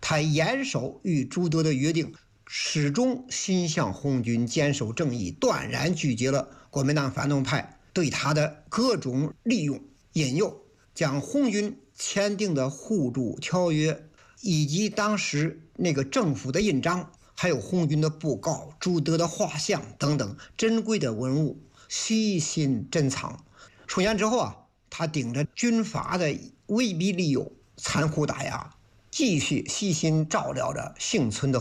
他严守与朱德的约定，始终心向红军坚守正义，断然拒绝了国民党反动派对他的各种利用引诱，将红军签订的互助条约以及当时那个政府的印章，还有红军的布告、朱德的画像等等珍贵的文物悉心珍藏。数年之后啊，他顶着军阀的威逼利诱、残酷打压，继续细心照料着幸存的